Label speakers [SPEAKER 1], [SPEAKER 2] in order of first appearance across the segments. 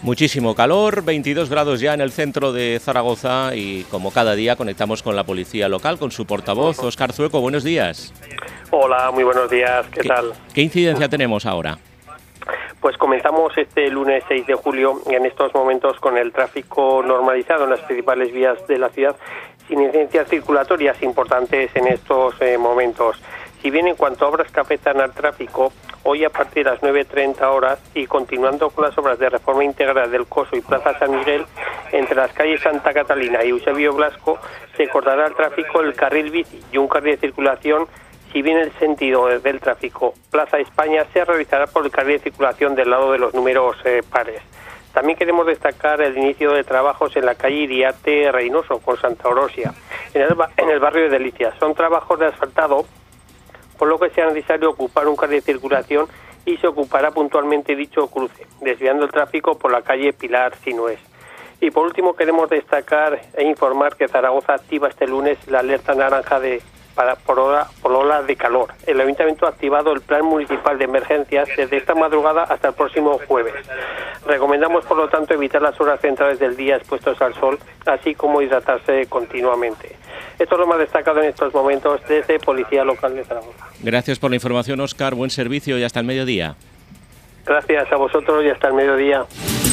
[SPEAKER 1] Muchísimo calor, 22 grados ya en el centro de Zaragoza y como cada día conectamos con la policía local, con su portavoz, Óscar Zueco. Buenos días.
[SPEAKER 2] Hola, muy buenos días, ¿qué tal?
[SPEAKER 1] ¿Qué incidencia tenemos ahora?
[SPEAKER 2] Pues comenzamos este lunes 6 de julio en estos momentos con el tráfico normalizado en las principales vías de la ciudad, sin incidencias circulatorias importantes en estos momentos. Si bien en cuanto a obras que afectan al tráfico, hoy a partir de las 9:30 horas y continuando con las obras de reforma integral del Coso y Plaza San Miguel, entre las calles Santa Catalina y Eusebio Blasco, se cortará el tráfico el carril bici y un carril de circulación. Si bien el sentido del tráfico Plaza España se realizará por el carril de circulación del lado de los números pares. También queremos destacar el inicio de trabajos en la calle Iriarte Reynoso con Santa Orosia, en el barrio de Delicias. Son trabajos de asfaltado, por lo que sea necesario ocupar un carril de circulación y se ocupará puntualmente dicho cruce, desviando el tráfico por la calle Pilar Sinués. Y por último queremos destacar e informar que Zaragoza activa este lunes la alerta naranja por olas de calor. El Ayuntamiento ha activado el Plan Municipal de Emergencias desde esta madrugada hasta el próximo jueves. Recomendamos, por lo tanto, evitar las horas centrales del día expuestos al sol, así como hidratarse continuamente. Esto es lo más destacado en estos momentos desde Policía Local de Zaragoza.
[SPEAKER 1] Gracias por la información, Óscar. Buen servicio y hasta el mediodía.
[SPEAKER 2] Gracias a vosotros y hasta el mediodía.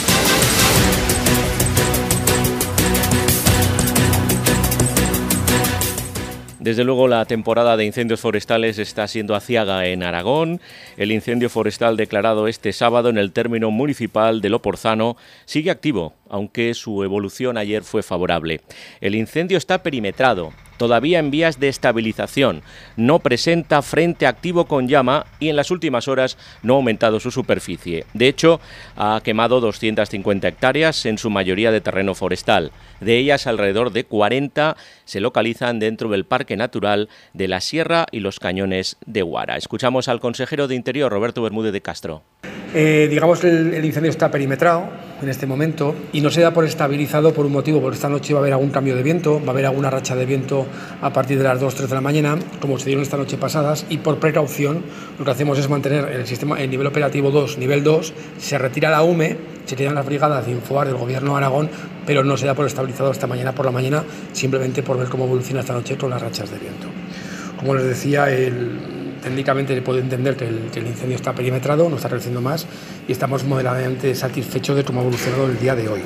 [SPEAKER 1] Desde luego la temporada de incendios forestales está siendo aciaga en Aragón. El incendio forestal declarado este sábado en el término municipal de Loporzano sigue activo, aunque su evolución ayer fue favorable. El incendio está perimetrado, todavía en vías de estabilización, no presenta frente activo con llama y en las últimas horas no ha aumentado su superficie. De hecho, ha quemado 250 hectáreas, en su mayoría de terreno forestal. De ellas, alrededor de 40 se localizan dentro del Parque Natural de la Sierra y los Cañones de Huara. Escuchamos al consejero de Interior, Roberto Bermúdez de Castro.
[SPEAKER 3] Digamos que el incendio está perimetrado en este momento y no se da por estabilizado por un motivo, porque esta noche va a haber algún cambio de viento, va a haber alguna racha de viento a partir de las 2-3 de la mañana, como se dieron esta noche pasadas, y por precaución lo que hacemos es mantener el nivel operativo 2, nivel 2, se retira la UME, se quedan las brigadas de Infoar del Gobierno de Aragón, pero no se da por estabilizado esta mañana por la mañana, simplemente por ver cómo evoluciona esta noche con las rachas de viento. Como les decía, técnicamente se puede entender que el incendio está perimetrado, no está creciendo más y estamos moderadamente satisfechos de cómo ha evolucionado el día de hoy.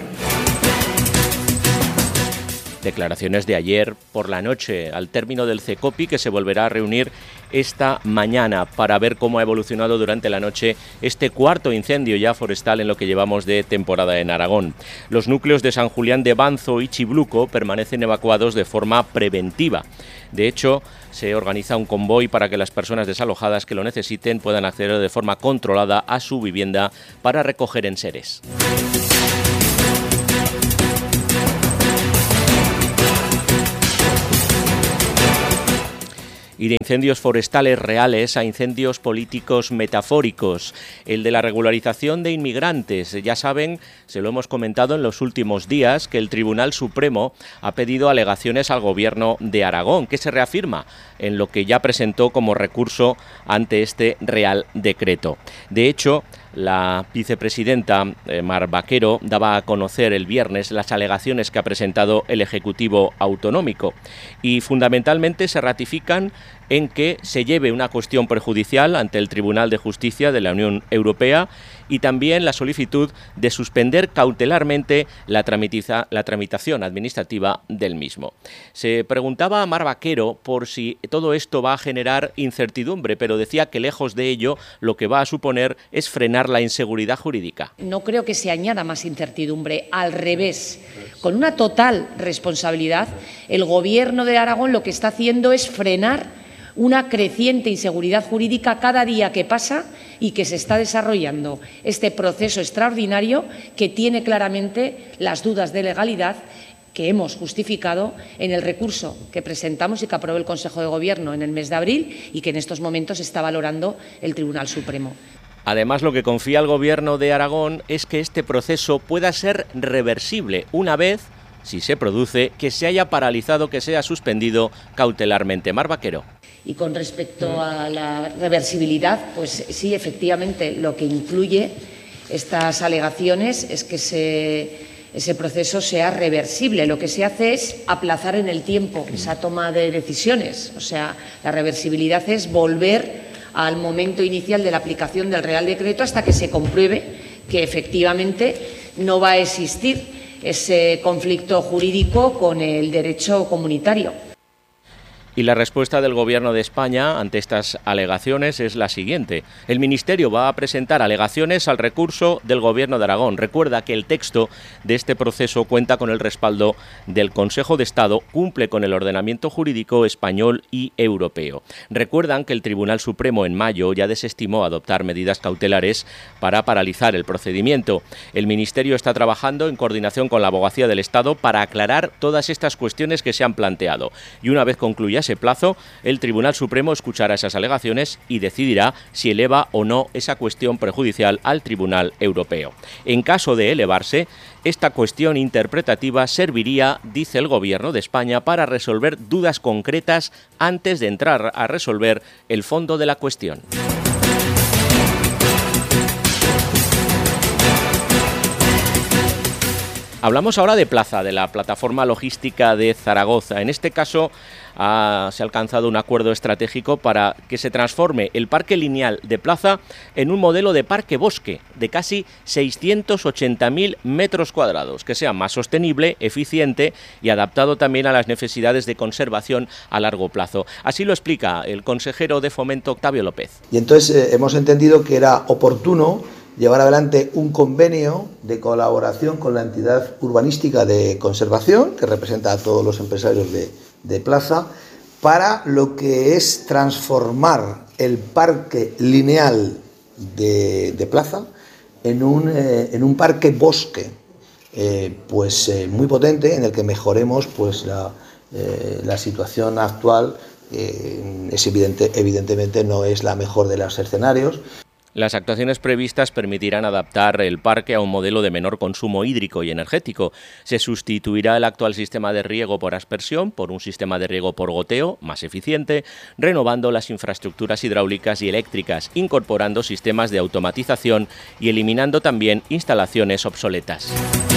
[SPEAKER 1] Declaraciones de ayer por la noche al término del CECOPI, que se volverá a reunir esta mañana para ver cómo ha evolucionado durante la noche este cuarto incendio ya forestal en lo que llevamos de temporada en Aragón. Los núcleos de San Julián de Banzo y Chibluco permanecen evacuados de forma preventiva. De hecho, se organiza un convoy para que las personas desalojadas que lo necesiten puedan acceder de forma controlada a su vivienda para recoger enseres. Y de incendios forestales reales a incendios políticos metafóricos. El de la regularización de inmigrantes. Ya saben, se lo hemos comentado en los últimos días, que el Tribunal Supremo ha pedido alegaciones al Gobierno de Aragón, que se reafirma en lo que ya presentó como recurso ante este Real Decreto. De hecho, la vicepresidenta Mar Vaquero daba a conocer el viernes las alegaciones que ha presentado el Ejecutivo Autonómico y fundamentalmente se ratifican en que se lleve una cuestión prejudicial ante el Tribunal de Justicia de la Unión Europea y también la solicitud de suspender cautelarmente la tramitación administrativa del mismo. Se preguntaba a Mar Vaquero por si todo esto va a generar incertidumbre, pero decía que lejos de ello lo que va a suponer es frenar la inseguridad jurídica.
[SPEAKER 4] No creo que se añada más incertidumbre, al revés. Con una total responsabilidad, el Gobierno de Aragón lo que está haciendo es frenar una creciente inseguridad jurídica cada día que pasa y que se está desarrollando este proceso extraordinario que tiene claramente las dudas de legalidad que hemos justificado en el recurso que presentamos y que aprobó el Consejo de Gobierno en el mes de abril y que en estos momentos está valorando el Tribunal Supremo.
[SPEAKER 1] Además, lo que confía el Gobierno de Aragón es que este proceso pueda ser reversible una vez, si se produce, que se haya paralizado, que sea suspendido cautelarmente. Mar Vaquero.
[SPEAKER 4] Y con respecto a la reversibilidad, pues sí, efectivamente, lo que incluye estas alegaciones es que ese proceso sea reversible. Lo que se hace es aplazar en el tiempo esa toma de decisiones. O sea, la reversibilidad es volver al momento inicial de la aplicación del Real Decreto hasta que se compruebe que efectivamente no va a existir ese conflicto jurídico con el derecho comunitario.
[SPEAKER 1] Y la respuesta del Gobierno de España ante estas alegaciones es la siguiente. El Ministerio va a presentar alegaciones al recurso del Gobierno de Aragón. Recuerda que el texto de este proceso cuenta con el respaldo del Consejo de Estado, cumple con el ordenamiento jurídico español y europeo. Recuerdan que el Tribunal Supremo en mayo ya desestimó adoptar medidas cautelares para paralizar el procedimiento. El Ministerio está trabajando en coordinación con la Abogacía del Estado para aclarar todas estas cuestiones que se han planteado. Y una vez concluya ese plazo, el Tribunal Supremo escuchará esas alegaciones y decidirá si eleva o no esa cuestión prejudicial al Tribunal Europeo. En caso de elevarse, esta cuestión interpretativa serviría, dice el Gobierno de España, para resolver dudas concretas antes de entrar a resolver el fondo de la cuestión. Hablamos ahora de Plaza, de la plataforma logística de Zaragoza. En este caso se ha alcanzado un acuerdo estratégico para que se transforme el parque lineal de Plaza en un modelo de parque bosque de casi 680.000 metros cuadrados, que sea más sostenible, eficiente y adaptado también a las necesidades de conservación a largo plazo. Así lo explica el consejero de Fomento, Octavio López.
[SPEAKER 5] Y entonces hemos entendido que era oportuno llevar adelante un convenio de colaboración con la entidad urbanística de conservación, que representa a todos los empresarios de Plaza, para lo que es transformar el parque lineal de Plaza en un parque bosque, muy potente, en el que mejoremos la situación actual. Evidentemente no es la mejor de los escenarios.
[SPEAKER 1] Las actuaciones previstas permitirán adaptar el parque a un modelo de menor consumo hídrico y energético. Se sustituirá el actual sistema de riego por aspersión por un sistema de riego por goteo más eficiente, renovando las infraestructuras hidráulicas y eléctricas, incorporando sistemas de automatización y eliminando también instalaciones obsoletas.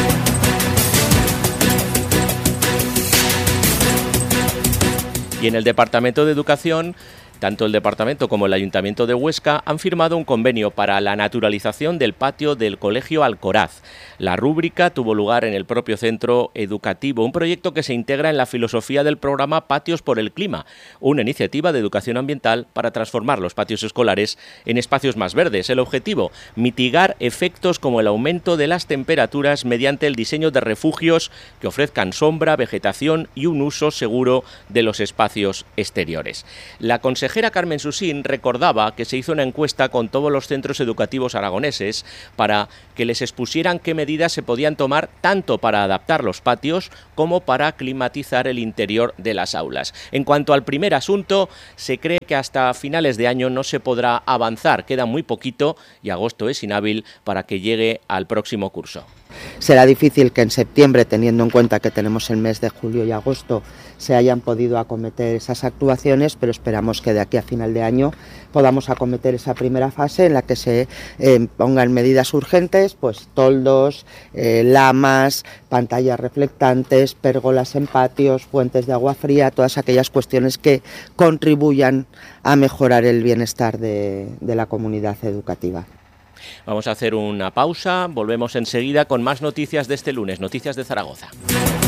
[SPEAKER 1] Y en el Departamento de Educación, tanto el Departamento como el Ayuntamiento de Huesca han firmado un convenio para la naturalización del patio del Colegio Alcoraz. La rúbrica tuvo lugar en el propio centro educativo, un proyecto que se integra en la filosofía del programa Patios por el Clima, una iniciativa de educación ambiental para transformar los patios escolares en espacios más verdes. El objetivo, mitigar efectos como el aumento de las temperaturas mediante el diseño de refugios que ofrezcan sombra, vegetación y un uso seguro de los espacios exteriores. La consejera Carmen Susín recordaba que se hizo una encuesta con todos los centros educativos aragoneses para que les expusieran qué medidas se podían tomar tanto para adaptar los patios como para climatizar el interior de las aulas. En cuanto al primer asunto, se cree que hasta finales de año no se podrá avanzar, queda muy poquito y agosto es inhábil para que llegue al próximo curso.
[SPEAKER 6] Será difícil que en septiembre, teniendo en cuenta que tenemos el mes de julio y agosto, se hayan podido acometer esas actuaciones, pero esperamos que de aquí a final de año podamos acometer esa primera fase en la que se pongan medidas urgentes, pues toldos, lamas, pantallas reflectantes, pérgolas en patios, fuentes de agua fría, todas aquellas cuestiones que contribuyan a mejorar el bienestar de la comunidad educativa.
[SPEAKER 1] Vamos a hacer una pausa, volvemos enseguida con más noticias de este lunes, Noticias de Zaragoza.